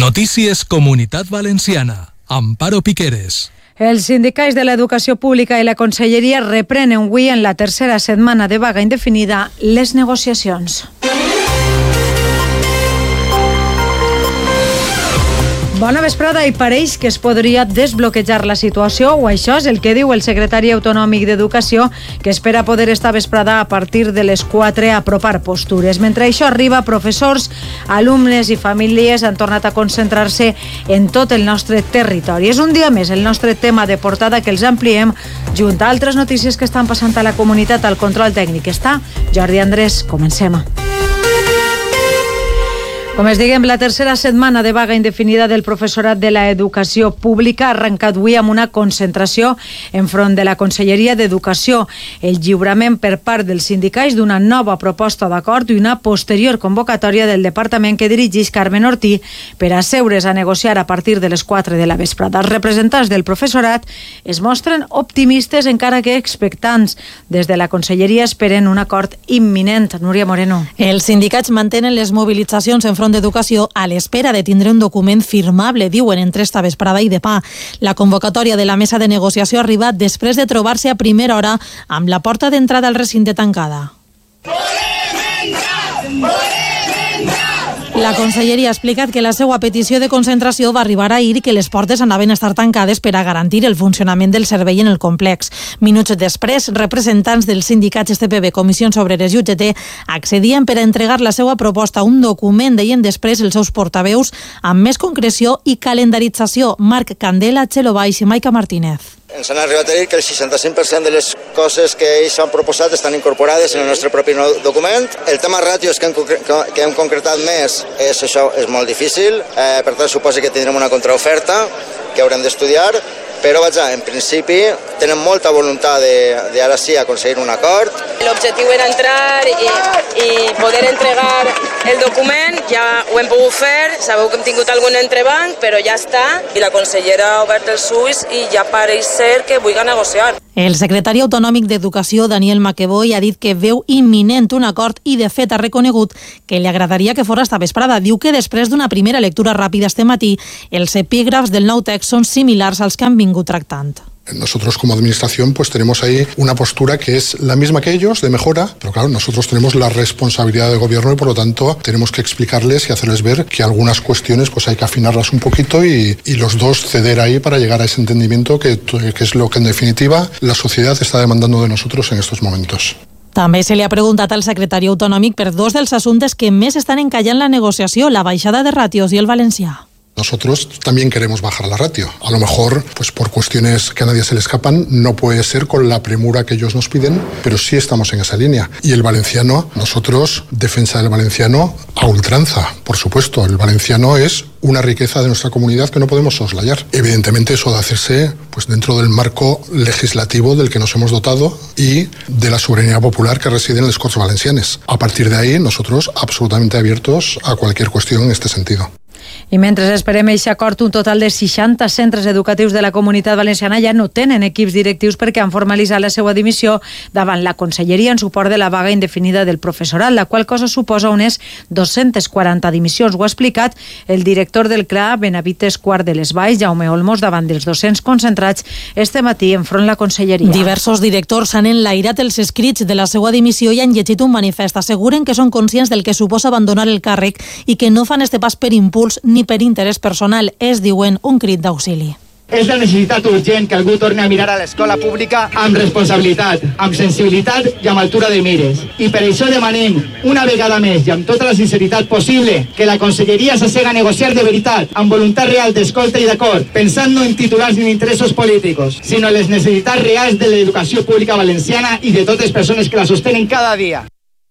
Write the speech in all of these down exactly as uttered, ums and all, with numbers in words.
Notícies Comunitat Valenciana. Amparo Piqueres. Els sindicats de l'Educació Pública i la Conselleria reprenen avui en la tercera setmana de vaga indefinida les negociacions. Bona vesprada, i pareix que es podria desbloquejar la situació, o això és el que diu el secretari autonòmic d'Educació, que espera poder esta vesprada a partir de les quatre a apropar postures. Mentre això arriba, professors, alumnes i famílies han tornat a concentrar-se en tot el nostre territori. És un dia més el nostre tema de portada que els ampliem junt a altres notícies que estan passant a la comunitat. Al control tècnic està Jordi Andrés. Comencem. Com es diguem, la tercera setmana de vaga indefinida del professorat de l'educació pública ha arrencat avui amb una concentració enfront de la Conselleria d'Educació, el lliurament per part dels sindicats d'una nova proposta d'acord i una posterior convocatòria del departament que dirigeix Carmen Ortí per asseure's a negociar a partir de les quatre de la vesprada. Els representants del professorat es mostren optimistes, encara que expectants. Des de la Conselleria esperen un acord imminent. Núria Moreno. Els sindicats mantenen les mobilitzacions en front d'Educació a l'espera de tindre un document firmable, diuen, entre esta vesprada i demà. La convocatòria de la mesa de negociació ha arribat després de trobar-se a primera hora amb la porta d'entrada al recinte tancada. La Conselleria ha explicat que la seva petició de concentració va arribar ahir i que les portes anaven a estar tancades per a garantir el funcionament del servei en el complex. Minuts després, representants dels sindicats S P B, Comissions Obreres i U G T accedien per a entregar la seva proposta, un document, deien després els seus portaveus, amb més concreció i calendarització. Marc Candela, Txelo Baix i Maica Martínez. Ens han arribat a dir que el seixanta-cinc per cent de les coses que ells han proposat estan incorporades en el nostre propi document. El tema ràtios que hem, que hem concretat més és això, és molt difícil, eh, per tant suposa que tindrem una contraoferta que haurem d'estudiar, però vaja, en principi tenen molta voluntat de, de ara sí aconseguir un acord. L'objectiu era entrar i, i poder entregar el document, ja ho hem pogut fer, sabeu que hem tingut algun entrebanc, però ja està, i la consellera ha obert els ulls i ja pareix ser que vulgui negociar. El secretari autonòmic d'Educació, Daniel Maqueboy, ha dit que veu imminent un acord i, de fet, ha reconegut que li agradaria que fos esta vesprada. Diu que després d'una primera lectura ràpida este matí, els epígrafs del nou text són similars als que han vingut tractant. Nosotros como administración pues tenemos ahí una postura que es la misma que ellos, de mejora, pero claro, nosotros tenemos la responsabilidad de gobierno y por lo tanto tenemos que explicarles y hacerles ver que algunas cuestiones pues hay que afinarlas un poquito y, y los dos ceder ahí para llegar a ese entendimiento que, que es lo que en definitiva la sociedad está demandando de nosotros en estos momentos. També se li ha preguntat al secretari autonòmic per dos dels assumptes que més estan encallant la negociació, la baixada de ràtios i el valencià. Nosotros también queremos bajar la ratio. A lo mejor, pues por cuestiones que a nadie se le escapan, no puede ser con la premura que ellos nos piden, pero sí estamos en esa línea. Y el valenciano, nosotros, defensa del valenciano a ultranza, por supuesto. El valenciano es una riqueza de nuestra comunidad que no podemos soslayar. Evidentemente eso de hacerse pues dentro del marco legislativo del que nos hemos dotado y de la soberanía popular que reside en les Corts Valencianes. A partir de ahí, nosotros absolutamente abiertos a cualquier cuestión en este sentido. I mentre esperem aquest acord, un total de seixanta centres educatius de la Comunitat Valenciana ja no tenen equips directius perquè han formalitzat la seva dimissió davant la Conselleria en suport de la vaga indefinida del professorat, la qual cosa suposa unes dos-centes quaranta dimissions. Ho ha explicat el director del C L A, Benavites Quart de les Valls, Jaume Olmos, davant dels docents concentrats este matí enfront la Conselleria. Diversos directors han enlairat els escrits de la seva dimissió i han llegit un manifest. Asseguren que són conscients del que suposa abandonar el càrrec i que no fan este pas per impuls ni per interès personal. És, diuen, un crit d'auxili. És la necessitat urgent que algú torni a mirar a l'escola pública amb responsabilitat, amb sensibilitat i amb altura de mires. I per això demanem, una vegada més i amb tota la sinceritat possible, que la Conselleria s'assega a negociar de veritat, amb voluntat real d'escolta i d'acord, pensant no en titulars ni en interessos políticos, sinó en les necessitats reals de l'educació pública valenciana i de totes les persones que la sostenen cada dia.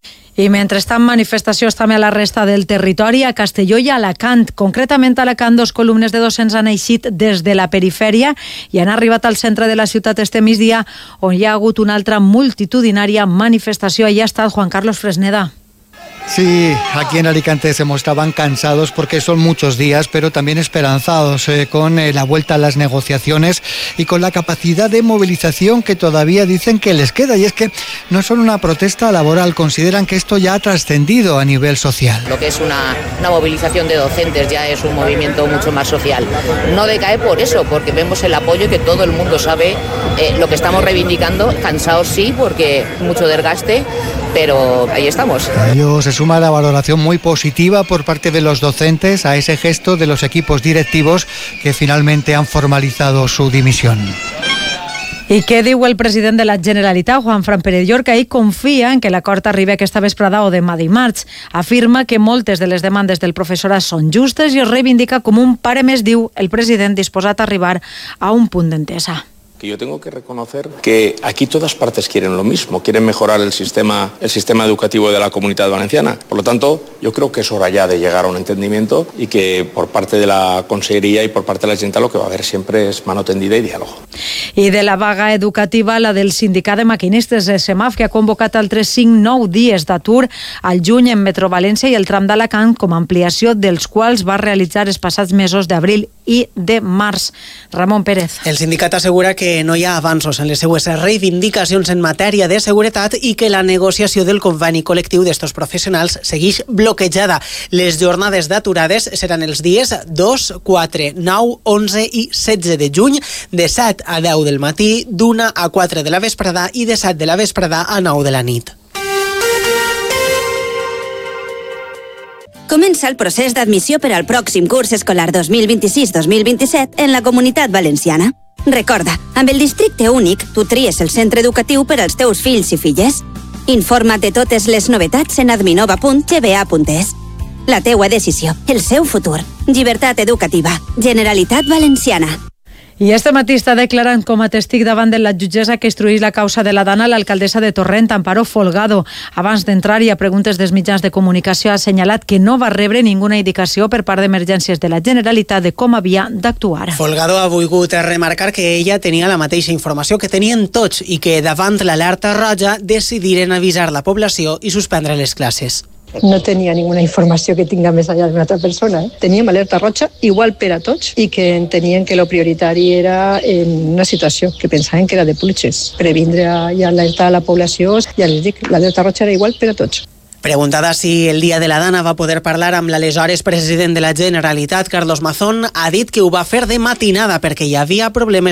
I mentrestant, manifestacions també a la resta del territori, a Castelló i a Alacant. Concretament a Alacant, dos columnes de docents han eixit des de la perifèria i han arribat al centre de la ciutat este migdia, on hi ha hagut una altra multitudinària manifestació. Allà ha estat Juan Carlos Fresneda. Sí, aquí en Alicante se mostraban cansados porque son muchos días, pero también esperanzados eh, con eh, la vuelta a las negociaciones y con la capacidad de movilización que todavía dicen que les queda. Y es que no es solo una protesta laboral, consideran que esto ya ha trascendido a nivel social. Lo que es una, una movilización de docentes ya es un movimiento mucho más social. No decae por eso, porque vemos el apoyo que todo el mundo sabe eh, lo que estamos reivindicando. Cansados sí, porque mucho desgaste, pero ahí estamos. A ello se suma la valoración muy positiva por parte de los docentes a ese gesto de los equipos directivos que finalmente han formalizado su dimisión. I què diu el president de la Generalitat, Juanfran Pérez Llor, que ell confia en que l'acord arribi aquesta vesprada o demà dimarts. Afirma que moltes de les demandes del professorat són justes i es reivindica com un pare més, diu el president, disposat a arribar a un punt d'entesa. Que yo tengo que reconocer que aquí todas partes quieren lo mismo, quieren mejorar el sistema, el sistema educativo de la Comunidad Valenciana. Por lo tanto, yo creo que es hora ya de llegar a un entendimiento y que por parte de la Conselleria y por parte de la Generalitat lo que va a haber siempre es mano tendida y diálogo. I de la vaga educativa, la del sindicat de maquinistes de SEMAF, que ha convocat altres cinc nou dies d'atur al juny en Metro València i el tram d'Alacant com a ampliació dels quals va realitzar els passats mesos d'abril i de març. Ramon Pérez. El sindicat assegura que no hi ha avanços en les seues reivindicacions en matèria de seguretat i que la negociació del conveni col·lectiu d'estos professionals segueix bloquejada. Les jornades d'aturades seran els dies dos, quatre, nou, onze i setze de juny, de set a deu del matí, d'una a quatre de la vesprada i de set de la vesprada a nou de la nit. Comença el procés d'admissió per al pròxim curs escolar dos mil vint-i-sis dos mil vint-i-set en la Comunitat Valenciana. Recorda, amb el districte únic, tu tries el centre educatiu per als teus fills i filles. Informa't de totes les novetats en adminova punt g b a punt e s. La teua decisió, el seu futur. Llibertat educativa. Generalitat Valenciana. I este matí està declarant com a testig davant de la jutgessa que instruïx la causa de la Dana l'alcaldessa de Torrent, Amparo Folgado. Abans d'entrar i a preguntes dels mitjans de comunicació ha assenyalat que no va rebre ninguna indicació per part d'emergències de la Generalitat de com havia d'actuar. Folgado ha volgut remarcar que ella tenia la mateixa informació que tenien tots i que davant l'alerta roja decidiren avisar la població i suspendre les classes. No tenia ninguna informació que tinga més allà d'una altra persona. Eh? Teníem alerta roja igual per a tots i que entenien que lo prioritari era en una situació que pensaven que era de pluges. Previndre i alertar a la població, ja les dic, l'alerta roja era igual per a tots. Preguntada si el dia de la Dana va poder parlar amb l'aleshores president de la Generalitat, Carlos Mazón, ha dit que ho va fer de matinada perquè hi havia problemes